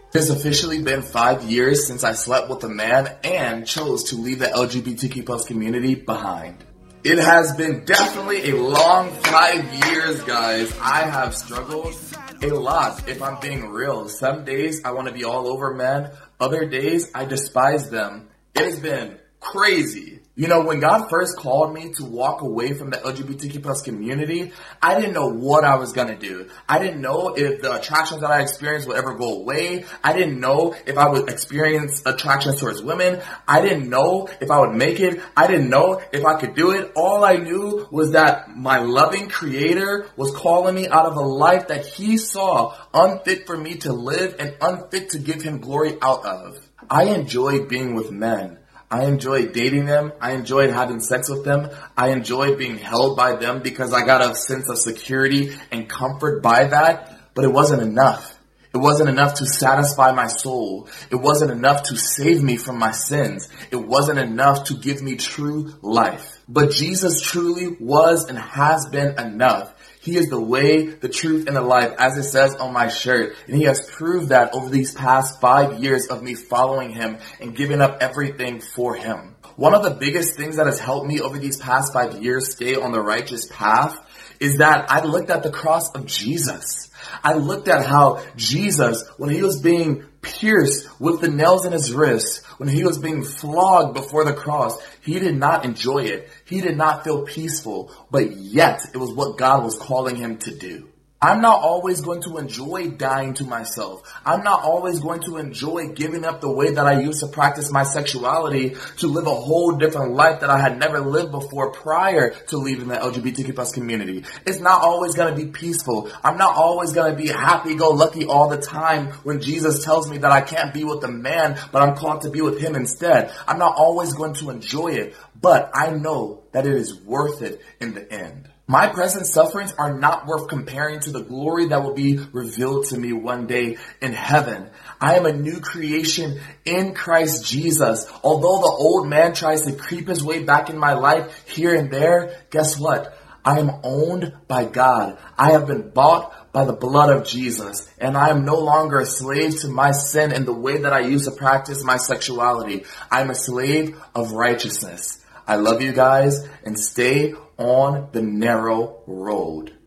It's officially been 5 years since I slept with a man and chose to leave the LGBTQ plus community behind. It has been definitely a long 5 years, guys. I have struggled a lot, if I'm being real. Some days I want to be all over men. Other days I despise them. It has been crazy. You know, when God first called me to walk away from the LGBTQ plus community, I didn't know what I was going to do. I didn't know if the attractions that I experienced would ever go away. I didn't know if I would experience attractions towards women. I didn't know if I would make it. I didn't know if I could do it. All I knew was that my loving Creator was calling me out of a life that He saw unfit for me to live and unfit to give Him glory out of. I enjoyed being with men. I enjoyed dating them. I enjoyed having sex with them. I enjoyed being held by them because I got a sense of security and comfort by that. But it wasn't enough. It wasn't enough to satisfy my soul. It wasn't enough to save me from my sins. It wasn't enough to give me true life. But Jesus truly was and has been enough. He is the way, the truth, and the life, as it says on my shirt. And He has proved that over these past 5 years of me following Him and giving up everything for Him. One of the biggest things that has helped me over these past 5 years stay on the righteous path is that I looked at the cross of Jesus. I looked at how Jesus, when He was being pierced with the nails in His wrists, when He was being flogged before the cross, He did not enjoy it. He did not feel peaceful, but yet it was what God was calling Him to do. I'm not always going to enjoy dying to myself. I'm not always going to enjoy giving up the way that I used to practice my sexuality to live a whole different life that I had never lived before prior to leaving the LGBTQ plus community. It's not always going to be peaceful. I'm not always going to be happy-go-lucky all the time when Jesus tells me that I can't be with a man, but I'm called to be with Him instead. I'm not always going to enjoy it, but I know that it is worth it in the end. My present sufferings are not worth comparing to the glory that will be revealed to me one day in heaven. I am a new creation in Christ Jesus. Although the old man tries to creep his way back in my life here and there, guess what? I am owned by God. I have been bought by the blood of Jesus, and I am no longer a slave to my sin in the way that I used to practice my sexuality. I am a slave of righteousness. I love you guys, and stay on the narrow road.